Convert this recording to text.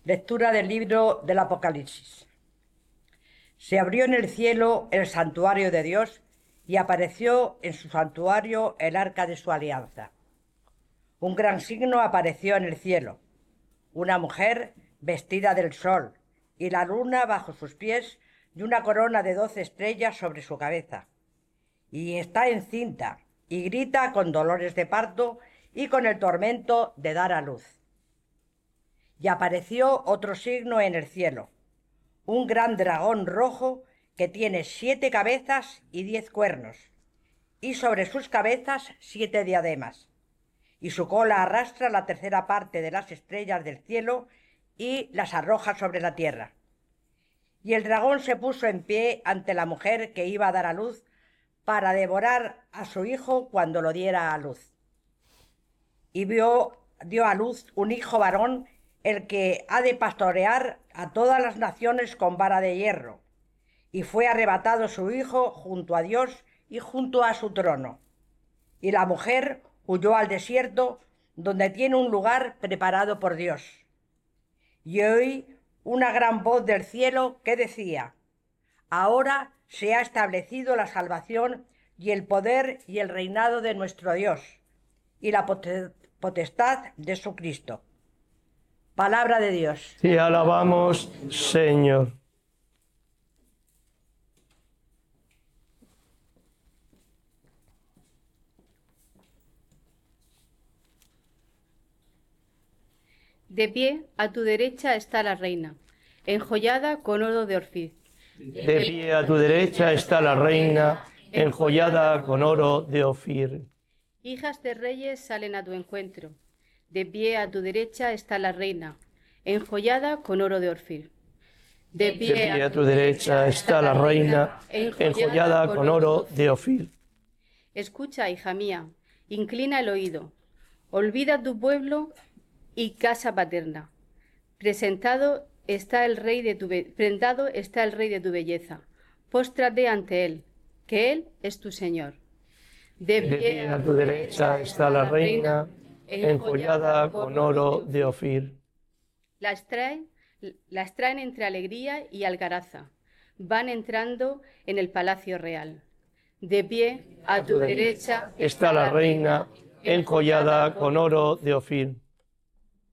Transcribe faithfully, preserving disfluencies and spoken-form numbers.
Lectura del libro del Apocalipsis. Se abrió en el cielo el santuario de Dios y apareció en su santuario el arca de su alianza. Un gran signo apareció en el cielo: una mujer vestida del sol y la luna bajo sus pies y una corona de doce estrellas sobre su cabeza. Y está encinta y grita con dolores de parto y con el tormento de dar a luz. Y apareció otro signo en el cielo: un gran dragón rojo que tiene siete cabezas y diez cuernos, y sobre sus cabezas siete diademas, y su cola arrastra la tercera parte de las estrellas del cielo y las arroja sobre la tierra. Y el dragón se puso en pie ante la mujer que iba a dar a luz para devorar a su hijo cuando lo diera a luz. Y vio, dio a luz un hijo varón, el que ha de pastorear a todas las naciones con vara de hierro. Y fue arrebatado su hijo junto a Dios y junto a su trono. Y la mujer huyó al desierto, donde tiene un lugar preparado por Dios. Y oí una gran voz del cielo que decía: ahora se ha establecido la salvación y el poder y el reinado de nuestro Dios y la potestad de su Cristo. Palabra de Dios. Te alabamos, Señor. De pie, a tu derecha está la reina, enjollada con oro de Orfir. De pie a tu derecha está la reina, enjollada con oro de Ofir. Hijas de reyes salen a tu encuentro. De pie a tu derecha está la reina, enjollada con oro de Orfir. De pie a tu derecha está la reina, enjollada con oro de Ofir. Escucha, hija mía, inclina el oído. Olvida tu pueblo y casa paterna. Presentado está el rey de tu be- prendado está el rey de tu belleza. Póstrate ante él, que él es tu Señor. De pie a tu derecha está la reina, enjollada con oro de Ofir. Las traen, las traen entre alegría y algaraza. Van entrando en el palacio real. De pie a tu derecha Está la reina, enjollada con oro de Ofir.